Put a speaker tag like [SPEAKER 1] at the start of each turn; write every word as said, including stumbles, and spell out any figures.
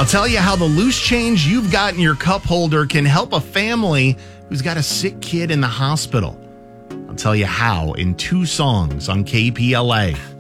[SPEAKER 1] I'll tell you how the loose change you've got in your cup holder can help a family who's got a sick kid in the hospital. I'll tell you how in two songs on K P L A.